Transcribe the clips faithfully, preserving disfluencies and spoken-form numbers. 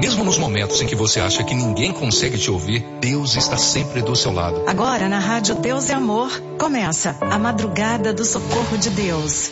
Mesmo nos momentos em que você acha que ninguém consegue te ouvir, Deus está sempre do seu lado. Agora na Rádio Deus é Amor, começa a Madrugada do Socorro de Deus.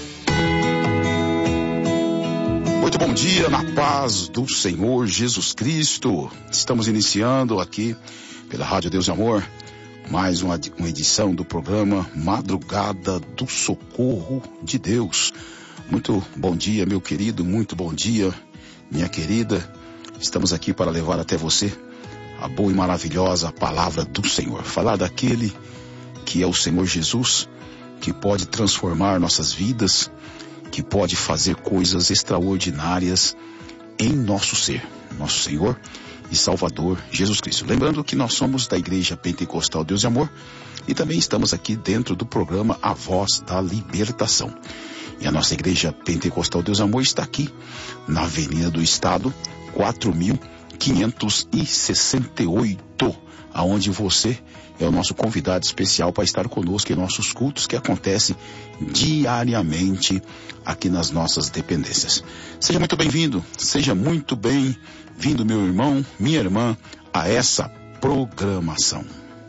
Muito bom dia, na paz do Senhor Jesus Cristo. Estamos iniciando aqui pela Rádio Deus é Amor mais uma, uma edição do programa Madrugada do Socorro de Deus. Muito bom dia, meu querido, muito bom dia, minha querida. Estamos aqui para levar até você a boa e maravilhosa palavra do Senhor. Falar daquele que é o Senhor Jesus, que pode transformar nossas vidas, que pode fazer coisas extraordinárias em nosso ser. Nosso Senhor e Salvador Jesus Cristo. Lembrando que nós somos da Igreja Pentecostal Deus e Amor e também estamos aqui dentro do programa A Voz da Libertação. E a nossa Igreja Pentecostal Deus e Amor está aqui na Avenida do Estado, quatro mil quinhentos e sessenta e oito, aonde você é o nosso convidado especial para estar conosco em nossos cultos que acontecem diariamente aqui nas nossas dependências. Seja muito bem-vindo, seja muito bem-vindo, meu irmão, minha irmã, a essa programação.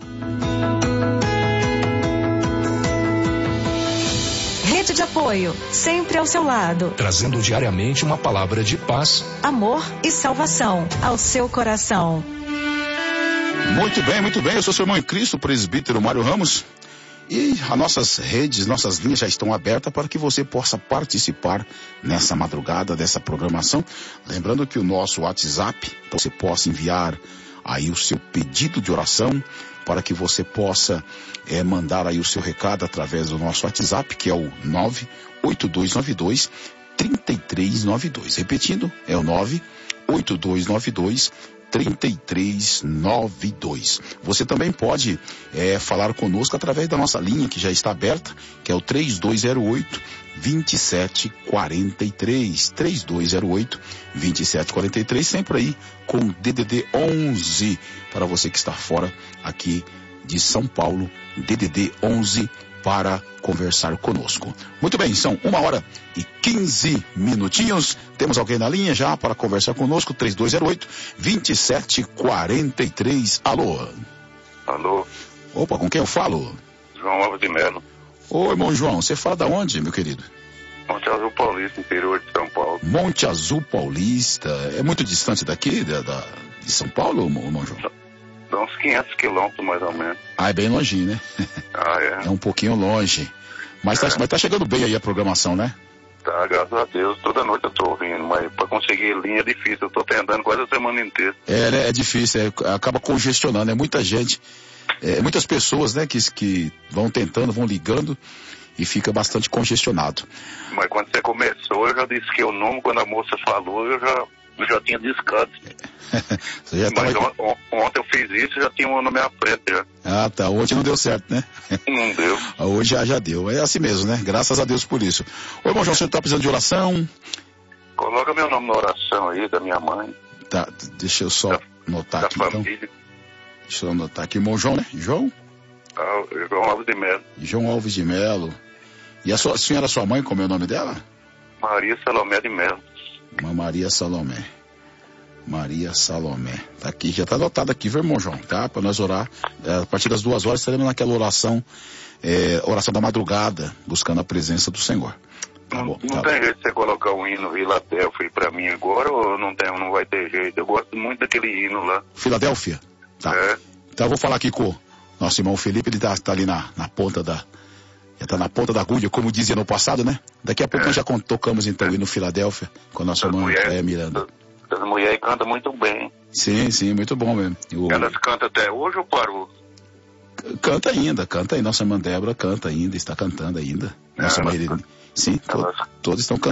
Rede de apoio, sempre ao seu lado. Trazendo diariamente uma palavra de paz, amor e salvação ao seu coração. Muito bem, muito bem. Eu sou seu irmão em Cristo, presbítero Mário Ramos. E as nossas redes, nossas linhas já estão abertas para que você possa participar nessa madrugada, dessa programação. Lembrando que o nosso WhatsApp, então você possa enviar aí o seu pedido de oração, para que você possa é, mandar aí o seu recado através do nosso WhatsApp, que é o nove oito dois nove dois, três três nove dois. Repetindo, é o nove oito dois nove dois, três três nove dois. Você também pode é, falar conosco através da nossa linha, que já está aberta, que é o três dois zero oito, dois sete quatro três, três dois zero oito, dois sete quatro três, sempre aí com D D D onze, para você que está fora aqui de São Paulo, D D D onze para conversar conosco. Muito bem, são uma hora e quinze minutinhos. Temos alguém na linha já para conversar conosco, três dois zero oito, dois sete quatro três. Alô? Alô? Opa, com quem eu falo? João Alves de Melo. Ô, irmão João, você fala da onde, meu querido? Monte Azul Paulista, interior de São Paulo. Monte Azul Paulista. É muito distante daqui, da, da, de São Paulo, irmão João? Dá uns quinhentos quilômetros, mais ou menos. Ah, é bem longinho, né? Ah, é. É um pouquinho longe. Mas, é. tá, mas tá chegando bem aí a programação, né? Tá, graças a Deus. Toda noite eu tô ouvindo, mas pra conseguir linha é difícil. Eu tô tentando quase a semana inteira. É, né? É difícil, é, acaba congestionando. É muita gente, é, muitas pessoas, né, que, que vão tentando, vão ligando e fica bastante congestionado. Mas quando você começou, eu já disse que o nome, quando a moça falou, eu já... Eu já tinha discado. Você já Mas tava... on, ontem eu fiz isso e já tinha um na minha frente já. Ah, tá. Hoje não deu certo, né? Não deu. Hoje já, já deu. É assim mesmo, né? Graças a Deus por isso. Ô, irmão João, você tá precisando de oração? Coloca meu nome na oração aí, da minha mãe. Tá, deixa eu só da, anotar da aqui, família. então. Deixa eu anotar aqui. Irmão João, né? João? Ah, João Alves de Melo. João Alves de Melo. E a, sua, a senhora, sua mãe, como é o nome dela? Maria Salomé de Melo. Uma Maria Salomé. Maria Salomé. Tá aqui, já tá anotado aqui, viu, irmão João? Tá? Para nós orar. É, a partir das duas horas estaremos naquela oração, é, oração da madrugada, buscando a presença do Senhor. Tá não bom, não tá tem bom. jeito de você colocar um hino Filadélfia pra mim agora ou não, tem, não vai ter jeito? Eu gosto muito daquele hino lá. Filadélfia? Tá. É. Então eu vou falar aqui com o nosso irmão Felipe, ele tá, tá ali na, na ponta da. Já tá na ponta da agulha, como dizia no passado, né? Daqui a pouco é. nós já tocamos então o hino Filadélfia com a nossa As irmã mulheres, é, Miranda. As mulheres cantam muito bem. Sim, sim, muito bom mesmo. O... Elas cantam até hoje ou parou? Canta ainda, canta aí. Nossa irmã Débora canta ainda, está cantando ainda. Nossa É, irmã Irene. Sim, elas... to, todos estão cantando.